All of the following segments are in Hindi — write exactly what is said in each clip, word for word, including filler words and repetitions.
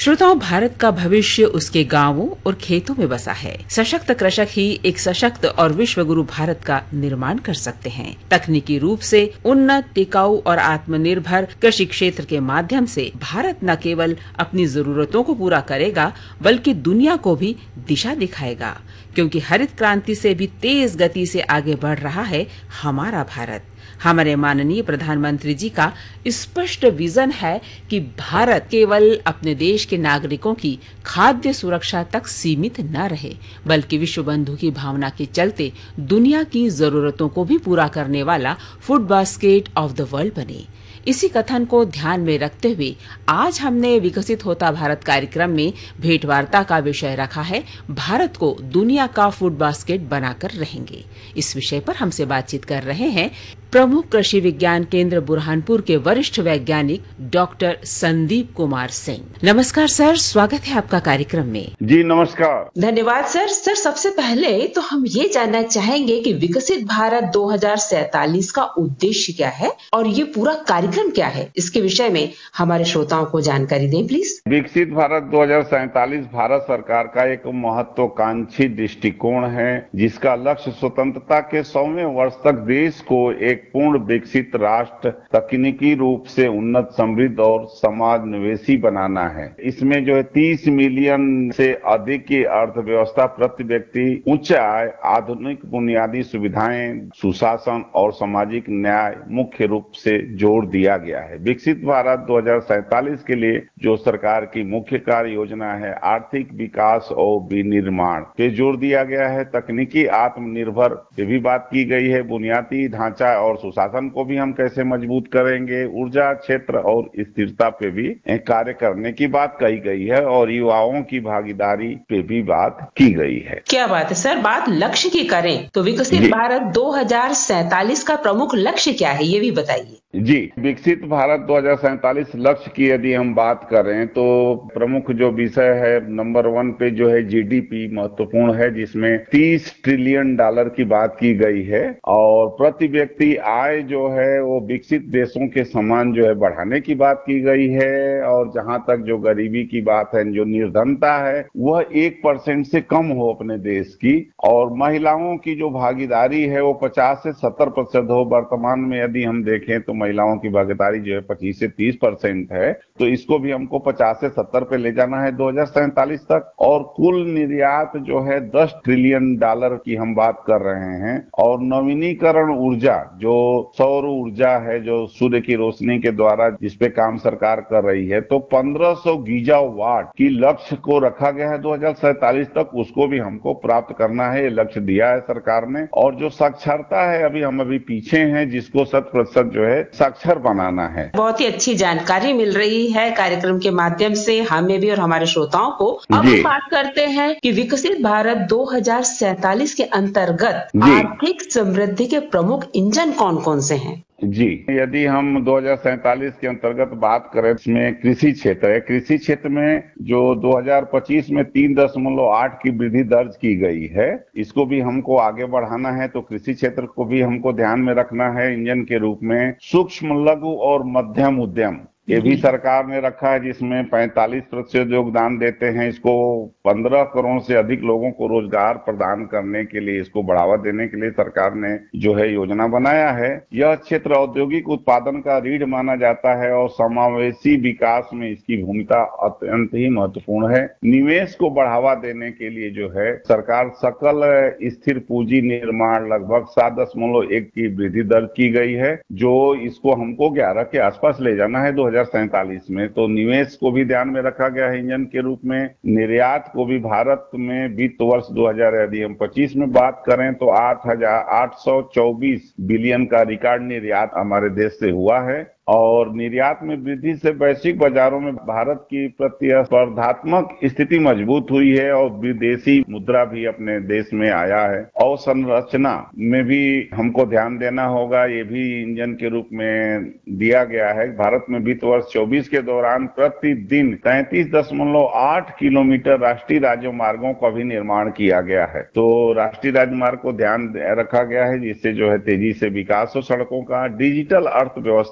श्रोताओं, भारत का भविष्य उसके गांवों और खेतों में बसा है। सशक्त कृषक ही एक सशक्त और विश्वगुरु भारत का निर्माण कर सकते हैं। तकनीकी रूप से उन्नत, टिकाऊ और आत्मनिर्भर कृषि क्षेत्र के माध्यम से भारत न केवल अपनी जरूरतों को पूरा करेगा बल्कि दुनिया को भी दिशा दिखाएगा, क्योंकि हरित क्रांति से भी तेज गति से आगे बढ़ रहा है हमारा भारत। हमारे माननीय प्रधानमंत्री जी का स्पष्ट विजन है कि भारत केवल अपने देश के नागरिकों की खाद्य सुरक्षा तक सीमित न रहे, बल्कि विश्व बंधु की भावना के चलते दुनिया की जरूरतों को भी पूरा करने वाला food basket of the world बने। इसी कथन को ध्यान में रखते हुए आज हमने विकसित होता भारत कार्यक्रम में भेंटवार्ता का विषय रखा है, भारत को दुनिया का फूड बास्केट बनाकर रहेंगे। इस विषय पर हमसे बातचीत कर रहे हैं प्रमुख कृषि विज्ञान केंद्र बुरहानपुर के वरिष्ठ वैज्ञानिक डॉक्टर संदीप कुमार सिंह। नमस्कार सर, स्वागत है आपका कार्यक्रम में। जी नमस्कार। धन्यवाद सर। सर सबसे पहले तो हम ये जानना चाहेंगे कि विकसित भारत दो हजार सैतालीस का उद्देश्य क्या है और ये पूरा कार्यक्रम क्या है, इसके विषय में हमारे श्रोताओं को जानकारी दें प्लीज। विकसित भारत दो हजार सैतालीस भारत सरकार का एक महत्वाकांक्षी दृष्टिकोण है, जिसका लक्ष्य स्वतंत्रता के सौवें वर्ष तक देश को एक पूर्ण विकसित राष्ट्र, तकनीकी रूप से उन्नत, समृद्ध और समाज निवेशी बनाना है। इसमें जो है तीस मिलियन से अधिक की अर्थव्यवस्था, प्रति व्यक्ति उच्च आय, आधुनिक बुनियादी सुविधाएं, सुशासन और सामाजिक न्याय मुख्य रूप से जोर दिया गया है। विकसित भारत दो हजार सैतालीस के लिए जो सरकार की मुख्य कार्य योजना है, आर्थिक विकास और विनिर्माण पे जोर दिया गया है। तकनीकी आत्मनिर्भर पे भी बात की गई है। बुनियादी ढांचा और सुशासन को भी हम कैसे मजबूत करेंगे, ऊर्जा क्षेत्र और स्थिरता पे भी कार्य करने की बात कही गई है और युवाओं की भागीदारी पे भी बात की गई है। क्या बात है सर। बात लक्ष्य की करें तो विकसित भारत दो हजार सैतालीस का प्रमुख लक्ष्य क्या है, ये भी बताइए। जी, विकसित भारत दो हजार सैतालीस लक्ष्य की यदि हम बात करें तो प्रमुख जो विषय है, नंबर वन पे जो है जीडीपी महत्वपूर्ण है, जिसमें तीस ट्रिलियन डॉलर की बात की गई है और प्रति व्यक्ति आय जो है वो विकसित देशों के समान जो है बढ़ाने की बात की गई है। और जहां तक जो गरीबी की बात है, जो निर्धनता है, वह एक परसेंट से कम हो अपने देश की, और महिलाओं की जो भागीदारी है वो पचास से सत्तर प्रतिशत हो। वर्तमान में यदि हम देखें तो महिलाओं की भागीदारी जो है पच्चीस से तीस परसेंट है, तो इसको भी हमको पचास से सत्तर पे ले जाना है दो हजार सैतालीस तक। और कुल निर्यात जो है दस ट्रिलियन डॉलर की हम बात कर रहे हैं। और नवीनीकरण ऊर्जा, जो सौर ऊर्जा है, जो सूर्य की रोशनी के द्वारा जिसपे काम सरकार कर रही है, तो पंद्रह सौ गीगावाट की लक्ष्य को रखा गया है दो हजार सैतालीस तक। उसको भी हमको प्राप्त करना है, ये लक्ष्य दिया है सरकार ने। और जो साक्षरता है, अभी हम अभी पीछे हैं, जिसको शत प्रतिशत जो है साक्षर बनाना है। बहुत ही अच्छी जानकारी मिल रही है कार्यक्रम के माध्यम से हमें भी और हमारे श्रोताओं को। अब हम बात करते हैं कि विकसित भारत दो हजार सैतालीस के अंतर्गत आर्थिक समृद्धि के प्रमुख इंजन कौन कौन से हैं? जी, यदि हम दो हजार सैतालीस के अंतर्गत बात करें, इसमें कृषि क्षेत्र है। कृषि क्षेत्र में जो दो हजार पच्चीस में तीन दशमलव आठ की वृद्धि दर्ज की गई है, इसको भी हमको आगे बढ़ाना है। तो कृषि क्षेत्र को भी हमको ध्यान में रखना है इंजन के रूप में। सूक्ष्म, लघु और मध्यम उद्यम ये भी सरकार ने रखा है, जिसमें पैंतालीस प्रतिशत योगदान देते हैं। इसको पंद्रह करोड़ से अधिक लोगों को रोजगार प्रदान करने के लिए, इसको बढ़ावा देने के लिए सरकार ने जो है योजना बनाया है। यह क्षेत्र औद्योगिक उत्पादन का रीढ़ माना जाता है और समावेशी विकास में इसकी भूमिका अत्यंत ही महत्वपूर्ण है। निवेश को बढ़ावा देने के लिए जो है सरकार सकल स्थिर पूंजी निर्माण लगभग सात दशमलव एक की वृद्धि दर्ज की गई है, जो इसको हमको ग्यारह के आसपास ले जाना है दो हजार सैतालीस में। तो निवेश को भी ध्यान में रखा गया है इंजन के रूप में। निर्यात को भी भारत में वित्त वर्ष दो हजार यदि हम पच्चीस में बात करें तो आठ हजार आठ सौ चौबीस बिलियन का रिकॉर्ड निर्यात हमारे देश से हुआ है। और निर्यात में वृद्धि से वैश्विक बाजारों में भारत की प्रतिस्पर्धात्मक स्थिति मजबूत हुई है और विदेशी मुद्रा भी अपने देश में आया है। और संरचना में भी हमको ध्यान देना होगा, ये भी इंजन के रूप में दिया गया है। भारत में वित्त वर्ष चौबीस के दौरान प्रतिदिन तैंतीस दशमलव आठ किलोमीटर राष्ट्रीय राजमार्गों का भी निर्माण किया गया है। तो राष्ट्रीय राजमार्ग को ध्यान रखा गया है, जिससे जो है तेजी से विकास हो सड़कों का। डिजिटल अर्थव्यवस्था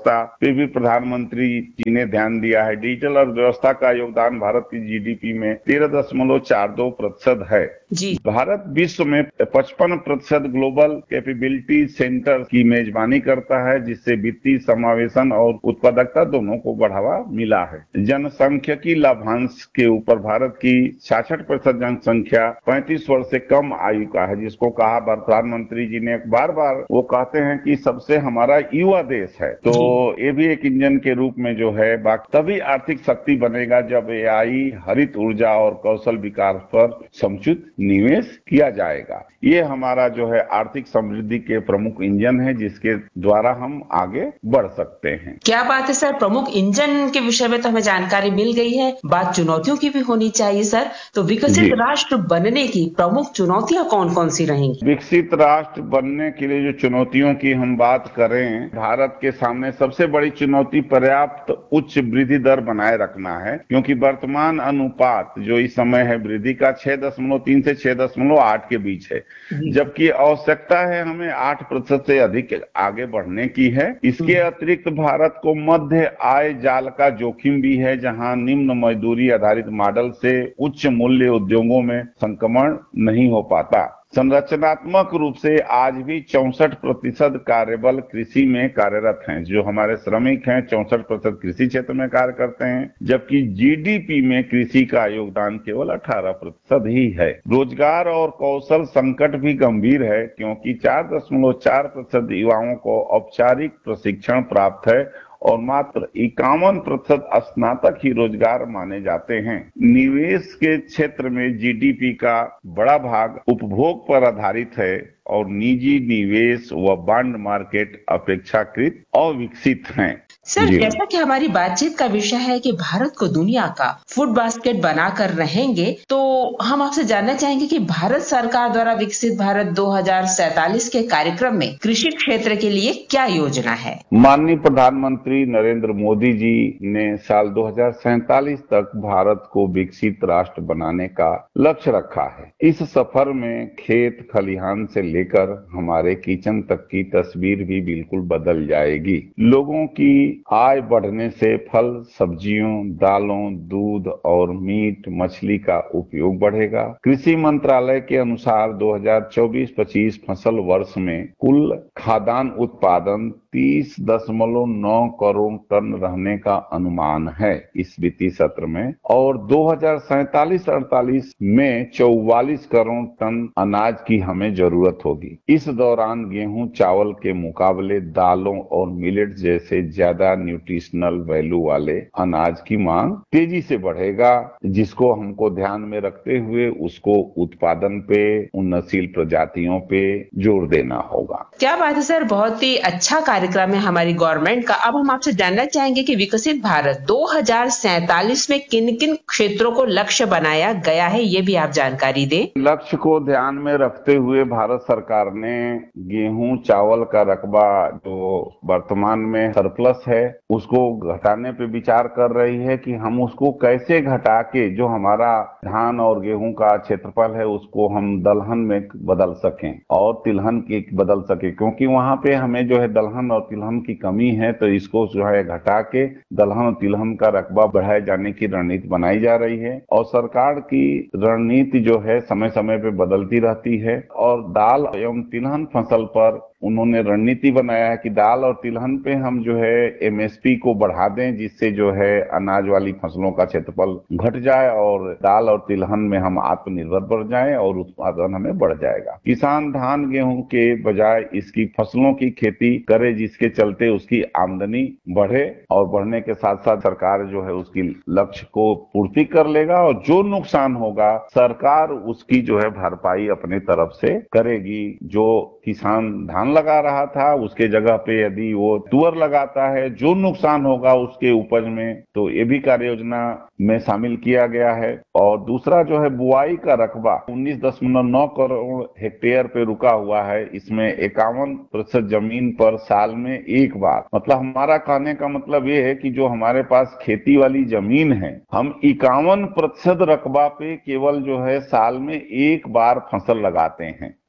पे भी प्रधानमंत्री जी ने ध्यान दिया है। डिजिटल अर्थव्यवस्था का योगदान भारत की जीडीपी में तेरह दशमलव चार दो प्रतिशत है। जी। भारत विश्व में पचपन प्रतिशत ग्लोबल कैपेबिलिटी सेंटर की मेजबानी करता है, जिससे वित्तीय समावेशन और उत्पादकता दोनों को बढ़ावा मिला है। जनसांख्यिकी लाभांश के ऊपर भारत की छियासठ प्रतिशत जनसंख्या पैंतीस वर्ष से कम आयु का है, जिसको कहा प्रधानमंत्री जी ने बार बार वो कहते हैं कि सबसे हमारा युवा देश है। तो ये भी एक इंजन के रूप में जो है, तभी आर्थिक शक्ति बनेगा जब एआई, हरित ऊर्जा और कौशल विकास पर समुचित निवेश किया जाएगा। ये हमारा जो है आर्थिक समृद्धि के प्रमुख इंजन है, जिसके द्वारा हम आगे बढ़ सकते हैं। क्या बात है सर, प्रमुख इंजन के विषय में तो हमें जानकारी मिल गई है, बात चुनौतियों की भी होनी चाहिए सर। तो विकसित राष्ट्र बनने की प्रमुख चुनौतियां कौन कौन सी रहेंगी? विकसित राष्ट्र बनने के लिए जो चुनौतियों की हम बात करें, भारत के सामने सबसे बड़ी चुनौती पर्याप्त उच्च वृद्धि दर बनाए रखना है, क्योंकि वर्तमान अनुपात जो इस समय है वृद्धि का छह दशमलव तीन से छह दशमलव आठ के बीच है, जबकि आवश्यकता है हमें आठ प्रतिशत से अधिक आगे बढ़ने की है। इसके अतिरिक्त भारत को मध्य आय जाल का जोखिम भी है, जहां निम्न मजदूरी आधारित मॉडल से उच्च मूल्य उद्योगों में संक्रमण नहीं हो पाता। संरचनात्मक रूप से आज भी चौसठ प्रतिशत कार्यबल कृषि में कार्यरत हैं। जो हमारे श्रमिक हैं चौसठ प्रतिशत कृषि क्षेत्र में कार्य करते हैं, जबकि जीडीपी में कृषि का योगदान केवल अठारह प्रतिशत ही है। रोजगार और कौशल संकट भी गंभीर है, क्योंकि चार दशमलव चार प्रतिशत युवाओं को औपचारिक प्रशिक्षण प्राप्त है और मात्र इक्यावन प्रतिशत स्नातक ही रोजगार माने जाते हैं। निवेश के क्षेत्र में जीडीपी का बड़ा भाग उपभोग पर आधारित है और निजी निवेश व बॉन्ड मार्केट अपेक्षाकृत अविकसित हैं। सर, जैसा कि हमारी बातचीत का विषय है कि भारत को दुनिया का फूड बास्केट बनाकर रहेंगे, तो हम आपसे जानना चाहेंगे कि भारत सरकार द्वारा विकसित भारत दो हजार सैतालीस के कार्यक्रम में कृषि क्षेत्र के लिए क्या योजना है? माननीय प्रधानमंत्री नरेंद्र मोदी जी ने साल दो हजार सैतालीस तक भारत को विकसित राष्ट्र बनाने का लक्ष्य रखा है। इस सफर में खेत खलिहान से लेकर हमारे किचन तक की तस्वीर भी बिल्कुल बदल जाएगी। लोगों की आय बढ़ने से फल, सब्जियों, दालों, दूध और मीट, मछली का उपयोग बढ़ेगा। कृषि मंत्रालय के अनुसार दो हजार चौबीस पच्चीस फसल वर्ष में कुल खाद्यान्न उत्पादन तीस दशमलव नौ करोड़ टन रहने का अनुमान है इस वित्तीय सत्र में, और दो हजार सैतालीस अड़तालीस में चौवालीस करोड़ टन अनाज की हमें जरूरत होगी। इस दौरान गेहूं, चावल के मुकाबले दालों और मिलेट जैसे ज्यादा न्यूट्रिशनल वैल्यू वाले अनाज की मांग तेजी से बढ़ेगा, जिसको हमको ध्यान में रखते हुए उसको उत्पादन पे, उन्नतशील प्रजातियों पे जोर देना होगा। क्या बात है सर, बहुत ही अच्छा कार्यक्रम है हमारी गवर्नमेंट का। अब हम आपसे जानना चाहेंगे कि विकसित भारत दो हजार सैतालीस में किन किन क्षेत्रों को लक्ष्य बनाया गया है, ये भी आप जानकारी दें। लक्ष्य को ध्यान में रखते हुए भारत सरकार ने गेहूं, चावल का रकबा जो वर्तमान में सरप्लस है उसको घटाने पे विचार कर रही है कि हम उसको कैसे घटा के जो हमारा धान और गेहूं का क्षेत्रफल है उसको हम दलहन में बदल सकें और तिलहन की बदल सके, क्योंकि वहां पे हमें जो है दलहन और तिलहन की कमी है। तो इसको जो है घटा के दलहन और तिलहन का रकबा बढ़ाए जाने की रणनीति बनाई जा रही है, और सरकार की रणनीति जो है समय समय पे बदलती रहती है। और दाल एवं तिलहन फसल पर उन्होंने रणनीति बनाया है कि दाल और तिलहन पे हम जो है एमएसपी को बढ़ा दें, जिससे जो है अनाज वाली फसलों का क्षेत्रफल घट जाए और दाल और तिलहन में हम आत्मनिर्भर बढ़ जाएं और उत्पादन हमें बढ़ जाएगा। किसान धान गेहूं के बजाय इसकी फसलों की खेती करे, जिसके चलते उसकी आमदनी बढ़े, और बढ़ने के साथ साथ सरकार जो है उसकी लक्ष्य को पूर्ति कर लेगा, और जो नुकसान होगा सरकार उसकी जो है भरपाई अपने तरफ से करेगी। जो किसान धान लगा रहा था उसके जगह पे यदि वो तुअर लगाता है, जो नुकसान होगा उसके उपज में, तो ये भी कार्य योजना में शामिल किया गया है। और दूसरा जो है बुआई का रकबा उन्नीस दशमलव नौ करोड़ हेक्टेयर पे रुका हुआ है। इसमें इक्यावन प्रतिशत जमीन पर साल में एक बार, मतलब हमारा कहने का मतलब ये है कि जो हमारे पास खेती वाली जमीन है, हम इक्यावन प्रतिशत रकबा पे केवल जो है साल में एक बार फसल लगाते हैं।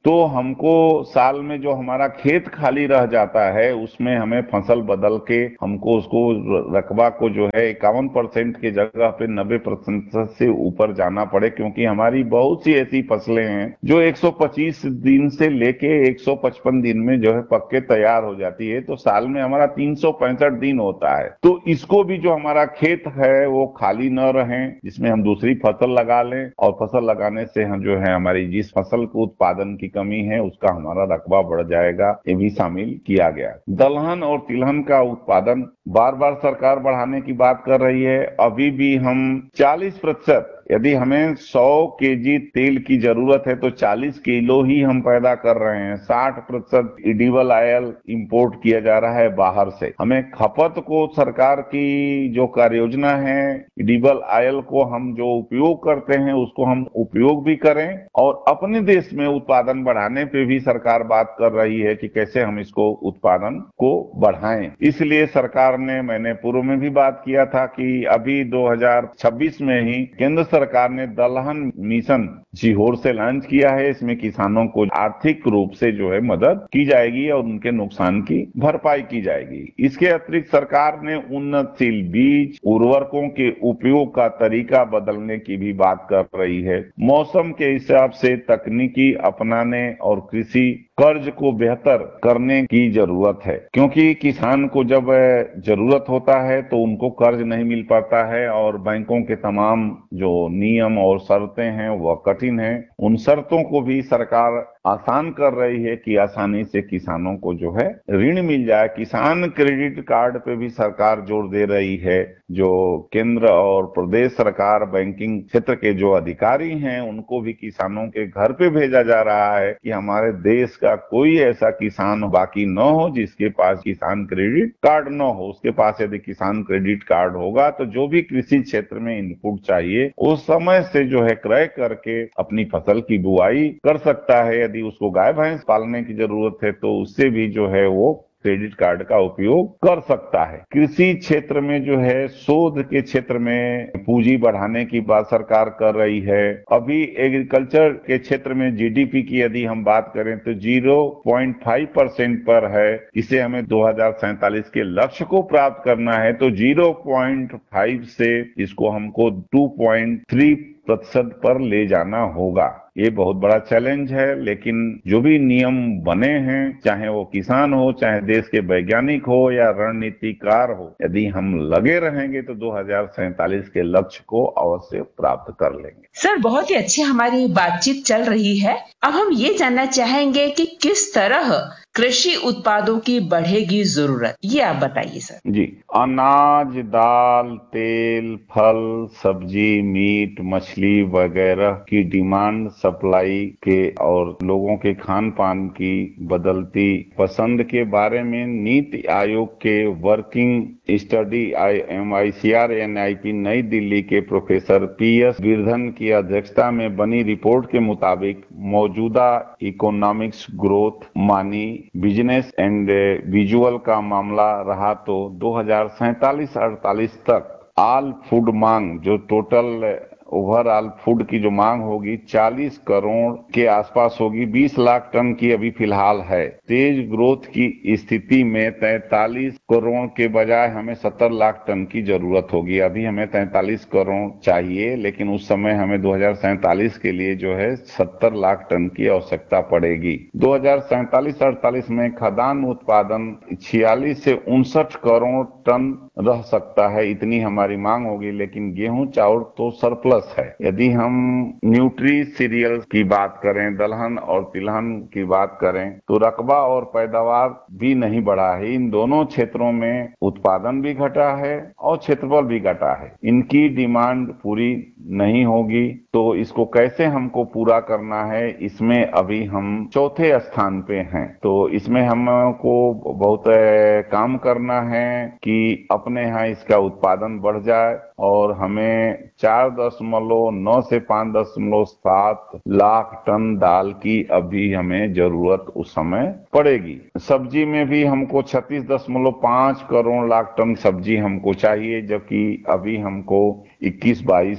तो हमको साल में जो हमारा खेत खाली रह जाता है उसमें हमें फसल बदल के हमको उसको रकबा को जो है इक्यावन परसेंट की जगह पे नब्बे प्रतिशत से ऊपर जाना पड़े, क्योंकि हमारी बहुत सी ऐसी फसलें हैं जो एक सौ पच्चीस दिन से लेके एक सौ पचपन दिन में जो है पक के तैयार हो जाती है। तो साल में हमारा तीन सौ पैंसठ दिन होता है। तो इसको भी जो हमारा खेत है वो खाली न रहे, जिसमें हम दूसरी फसल लगा लें, और फसल लगाने से हम जो है हमारी जिस फसल को उत्पादन की कमी है उसका हमारा रकबा बढ़ जाएगा, ये भी शामिल किया गया। दलहन और तिलहन का उत्पादन बार बार सरकार बढ़ाने की बात कर रही है। अभी भी हम चालीस प्रतिशत, यदि हमें सौ केजी तेल की जरूरत है तो चालीस किलो ही हम पैदा कर रहे हैं। साठ प्रतिशत एडिबल ऑयल इंपोर्ट किया जा रहा है बाहर से। हमें खपत को, सरकार की जो कार्य योजना है, एडिबल ऑयल को हम जो उपयोग करते हैं उसको हम उपयोग भी करें, और अपने देश में उत्पादन बढ़ाने पे भी सरकार बात कर रही है कि कैसे हम इसको उत्पादन को बढ़ाएं। इसलिए सरकार ने, मैंने पूर्व में भी बात किया था कि अभी दो हजार छब्बीस में ही केंद्र सरकार ने दलहन मिशन सीहोर से लॉन्च किया है। इसमें किसानों को आर्थिक रूप से जो है मदद की जाएगी और उनके नुकसान की भरपाई की जाएगी। इसके अतिरिक्त सरकार ने उन्नतशील बीज, उर्वरकों के उपयोग का तरीका बदलने की भी बात कर रही है। मौसम के हिसाब से तकनीकी अपनाने और कृषि कर्ज को बेहतर करने की जरूरत है, क्योंकि किसान को जब जरूरत होता है तो उनको कर्ज नहीं मिल पाता है, और बैंकों के तमाम जो नियम और शर्तें हैं वह कठिन हैं। उन शर्तों को भी सरकार आसान कर रही है कि आसानी से किसानों को जो है ऋण मिल जाए। किसान क्रेडिट कार्ड पे भी सरकार जोर दे रही है। जो केंद्र और प्रदेश सरकार बैंकिंग क्षेत्र के जो अधिकारी हैं उनको भी किसानों के घर पे भेजा जा रहा है कि हमारे देश का कोई ऐसा किसान बाकी न हो जिसके पास किसान क्रेडिट कार्ड न हो। उसके पास यदि किसान क्रेडिट कार्ड होगा तो जो भी कृषि क्षेत्र में इनपुट चाहिए उस समय से जो है क्रय करके अपनी फसल की बुआई कर सकता है। यदि उसको गाय भैंस पालने की जरूरत है तो उससे भी जो है वो क्रेडिट कार्ड का उपयोग कर सकता है। कृषि क्षेत्र में जो है शोध के क्षेत्र में पूंजी बढ़ाने की बात सरकार कर रही है। अभी एग्रीकल्चर के क्षेत्र में जीडीपी की यदि हम बात करें तो ज़ीरो पॉइंट फाइव परसेंट पर है। इसे हमें दो हजार सैंतालीस के लक्ष्य को प्राप्त करना है तो ज़ीरो पॉइंट फाइव से इसको हमको टू पॉइंट थ्री प्रतिशत पर ले जाना होगा। ये बहुत बड़ा चैलेंज है, लेकिन जो भी नियम बने हैं, चाहे वो किसान हो, चाहे देश के वैज्ञानिक हो या रणनीतिकार हो, यदि हम लगे रहेंगे तो दो हजार सैंतालीस के लक्ष्य को अवश्य प्राप्त कर लेंगे। सर, बहुत ही अच्छी हमारी बातचीत चल रही है। अब हम ये जानना चाहेंगे कि किस तरह कृषि उत्पादों की बढ़ेगी जरूरत, ये आप बताइए सर। जी, अनाज, दाल, तेल, फल, सब्जी, मीट, मछली वगैरह की डिमांड सप्लाई के और लोगों के खान पान की बदलती पसंद के बारे में नीति आयोग के working study M I C R N I P नई दिल्ली के प्रोफेसर पी एस गिरधन की अध्यक्षता में बनी रिपोर्ट के मुताबिक मौजूदा इकोनॉमिक्स ग्रोथ मानी बिजनेस एंड विजुअल का मामला रहा तो दो हजार सैंतालीस अड़तालीस तक ऑल फूड मांग, जो टोटल ओवरऑल फूड की जो मांग होगी चालीस करोड़ के आसपास होगी। बीस लाख टन की अभी फिलहाल है। तेज ग्रोथ की स्थिति में तैंतालीस करोड़ के बजाय हमें सत्तर लाख टन की जरूरत होगी। अभी हमें तैंतालीस करोड़ चाहिए, लेकिन उस समय हमें दो हजार सैंतालीस के लिए जो है सत्तर लाख टन की आवश्यकता पड़ेगी। दो हजार सैंतालीस अड़तालीस में खाद्यान्न उत्पादन छियालीस से उनसठ करोड़ टन रह सकता है, इतनी हमारी मांग होगी। लेकिन गेहूं चावल तो सरप्लस है। यदि हम न्यूट्री सीरियल की बात करें, दलहन और तिलहन की बात करें तो रकबा और पैदावार भी नहीं बढ़ा है। इन दोनों क्षेत्रों में उत्पादन भी घटा है और क्षेत्रफल भी घटा है। इनकी डिमांड पूरी नहीं होगी तो इसको कैसे हमको पूरा करना है, इसमें अभी हम चौथे स्थान पे हैं। तो इसमें हमको बहुत काम करना है कि अपने यहाँ इसका उत्पादन बढ़ जाए और हमें चार दशमलव नौ से पांच दशमलव सात लाख टन दाल की अभी हमें जरूरत उस समय पड़ेगी। सब्जी में भी हमको छत्तीस दशमलव पांच करोड़ लाख टन सब्जी हमको चाहिए, जबकि अभी हमको इक्कीस बाईस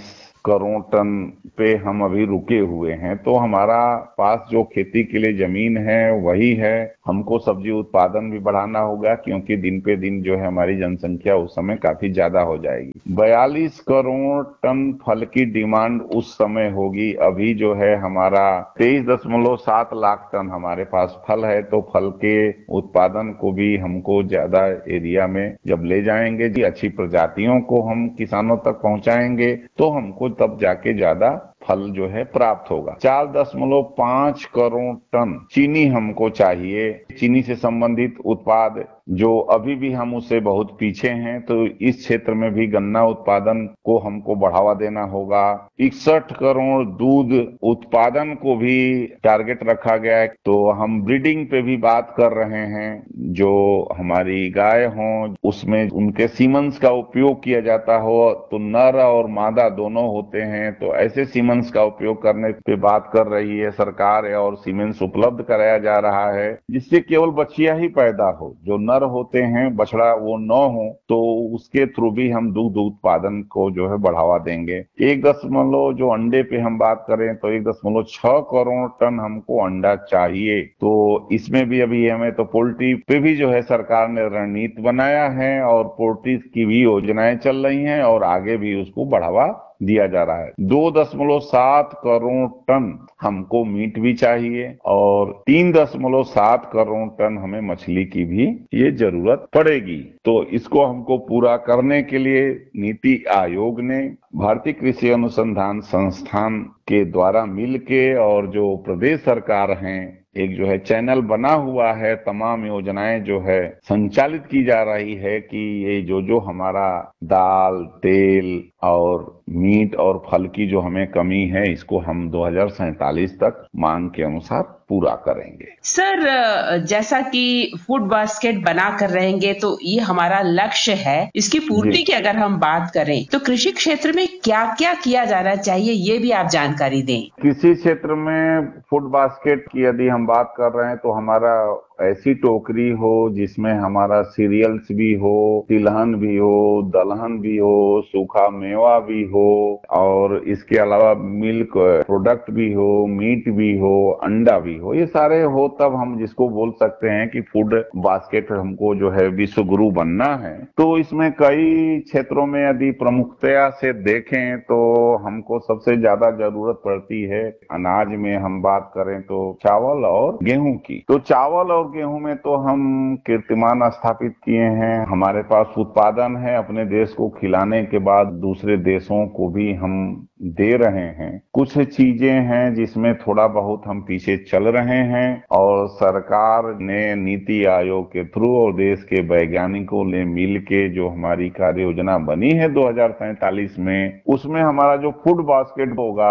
करोड़ टन पे हम अभी रुके हुए हैं। तो हमारा पास जो खेती के लिए जमीन है वही है, हमको सब्जी उत्पादन भी बढ़ाना होगा क्योंकि दिन पे दिन जो है हमारी जनसंख्या उस समय काफी ज्यादा हो जाएगी। बयालीस करोड़ टन फल की डिमांड उस समय होगी। अभी जो है हमारा तेईस दशमलव सात लाख टन हमारे पास फल है, तो फल के उत्पादन को भी हमको ज्यादा एरिया में जब ले जाएंगे, अच्छी प्रजातियों को हम किसानों तक पहुंचाएंगे तो हमको तब जाके ज्यादा फल जो है प्राप्त होगा। चार दशमलव पांच करोड़ टन चीनी हमको चाहिए। चीनी से संबंधित उत्पाद जो अभी भी हम उससे बहुत पीछे हैं, तो इस क्षेत्र में भी गन्ना उत्पादन को हमको बढ़ावा देना होगा। इकसठ करोड़ दूध उत्पादन को भी टारगेट रखा गया है। तो हम ब्रीडिंग पे भी बात कर रहे हैं। जो हमारी गाय हों उसमें उनके सीमेंस का उपयोग किया जाता हो, तो नर और मादा दोनों होते हैं, तो ऐसे सीमेंस का उपयोग करने पे बात कर रही है सरकार, और सीमेंस उपलब्ध कराया जा रहा है जिससे केवल बच्चियां ही पैदा हो, जो नर होते हैं बछड़ा वो न हो, तो उसके थ्रू भी हम दूध उत्पादन को जो है बढ़ावा देंगे। एक दशमलव जो अंडे पे हम बात करें तो एक दशमलव छह करोड़ टन हमको अंडा चाहिए। तो इसमें भी अभी हमें तो पोल्ट्री पे भी जो है सरकार ने रणनीति बनाया है और पोल्ट्री की भी योजनाएं चल रही हैं और आगे भी उसको बढ़ावा दिया जा रहा है। दो दशमलव सात करोड़ टन हमको मीट भी चाहिए और तीन दशमलव सात करोड़ टन हमें मछली की भी ये जरूरत पड़ेगी। तो इसको हमको पूरा करने के लिए नीति आयोग ने भारतीय कृषि अनुसंधान संस्थान के द्वारा मिलके और जो प्रदेश सरकार हैं एक जो है चैनल बना हुआ है, तमाम योजनाएं जो है संचालित की जा रही है कि ये जो जो हमारा दाल, तेल और मीट और फल की जो हमें कमी है इसको हम दो हजार सैंतालीस तक मांग के अनुसार पूरा करेंगे। सर, जैसा कि फूड बास्केट बना कर रहेंगे तो ये हमारा लक्ष्य है। इसकी पूर्ति की अगर हम बात करें तो कृषि क्षेत्र में क्या क्या किया जाना चाहिए, ये भी आप जानकारी दें। कृषि क्षेत्र में फूड बास्केट की यदि हम बात कर रहे हैं तो हमारा ऐसी टोकरी हो जिसमें हमारा सीरियल्स भी हो, तिलहन भी हो, दलहन भी हो, सूखा मेवा भी हो और इसके अलावा मिल्क प्रोडक्ट भी हो, मीट भी हो, अंडा भी हो, ये सारे हो तब हम जिसको बोल सकते हैं कि फूड बास्केट हमको जो है विश्व गुरु बनना है। तो इसमें कई क्षेत्रों में यदि प्रमुखता से देखें तो हमको सबसे ज्यादा जरूरत पड़ती है अनाज में हम बात करें तो चावल और गेहूं की। तो चावल और गेहूं में तो हम कीर्तिमान स्थापित किए हैं। हमारे पास उत्पादन है, अपने देश को खिलाने के बाद दूसरे देशों को भी हम दे रहे हैं। कुछ चीजें हैं जिसमें थोड़ा बहुत हम पीछे चल रहे हैं और सरकार ने नीति आयोग के थ्रू और देश के वैज्ञानिकों ने मिल के जो हमारी कार्य योजना बनी है दो हजार सैंतालीस में, उसमें हमारा जो फूड बास्केट होगा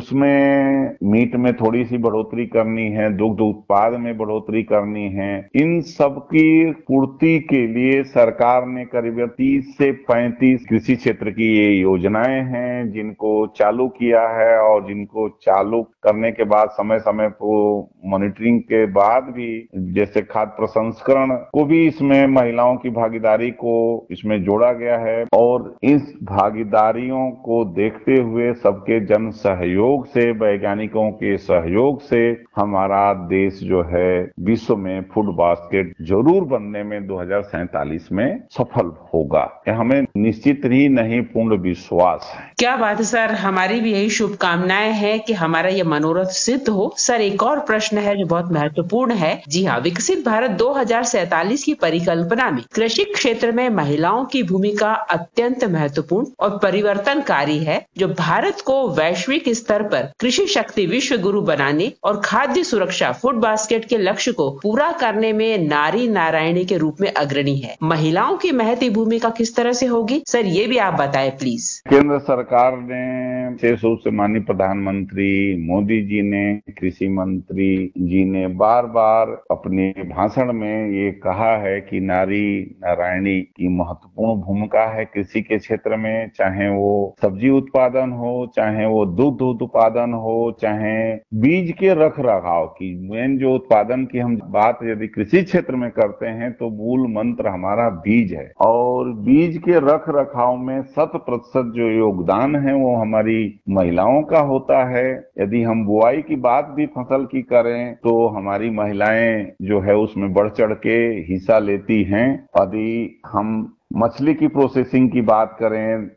उसमें मीट में थोड़ी सी बढ़ोतरी करनी है, दुग्ध उत्पाद में बढ़ोतरी करनी है। इन सब की पूर्ति के लिए सरकार ने करीब तीस से पैंतीस कृषि क्षेत्र की ये योजनाएं हैं जिनको चालू किया है और जिनको चालू करने के बाद समय समय पर मॉनिटरिंग के बाद भी जैसे खाद्य प्रसंस्करण को भी इसमें महिलाओं की भागीदारी को इसमें जोड़ा गया है और इस भागीदारियों को देखते हुए सबके जन सहयोग से, वैज्ञानिकों के सहयोग से हमारा देश जो है विश्व में फूड बास्केट जरूर बनने में दो हजार सैंतालीस में सफल होगा। हमें निश्चित ही नहीं पूर्ण विश्वास है। क्या बात है सर, हमारी भी यही शुभकामनाएं हैं कि हमारा ये मनोरथ सिद्ध हो। सर, एक और प्रश्न है जो बहुत महत्वपूर्ण है। जी हाँ, विकसित भारत दो हजार सैंतालीस की परिकल्पना में कृषि क्षेत्र में महिलाओं की भूमिका अत्यंत महत्वपूर्ण और परिवर्तनकारी है, जो भारत को वैश्विक स्तर पर कृषि शक्ति विश्व गुरु बनाने और खाद्य सुरक्षा फूड बास्केट के लक्ष्य को पूरा करने में नारी नारायणी के रूप में अग्रणी है। महिलाओं की महती भूमिका किस तरह से होगी, सर ये भी आप बताएं प्लीज। केंद्र सरकार ने विशेष रूप से माननीय प्रधानमंत्री मोदी जी ने, कृषि मंत्री जी ने बार बार अपने भाषण में ये कहा है कि नारी नारायणी की महत्वपूर्ण भूमिका है कृषि के क्षेत्र में, चाहे वो सब्जी उत्पादन हो, चाहे वो दूध उत्पादन हो, चाहे बीज के रख रखाव की, मेन जो उत्पादन की हम बात बात यदि कृषि क्षेत्र में करते हैं तो मूल मंत्र हमारा बीज है और बीज के रख रखाव में शत प्रतिशत जो योगदान है वो हमारी महिलाओं का होता है। यदि हम बुआई की बात भी फसल की करें तो हमारी महिलाएं जो है उसमें बढ़ चढ़ के हिस्सा लेती हैं। यदि हम मछली की प्रोसेसिंग की बात करें